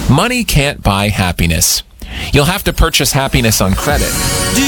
Money can't buy happiness. You'll have to purchase happiness on credit.